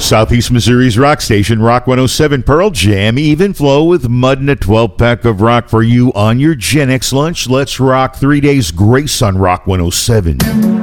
Southeast Missouri's rock station, Rock 107 Pearl Jam. Even flow with Mud and a 12-pack of rock for you on your Gen X lunch. Let's rock 3 days grace on Rock 107.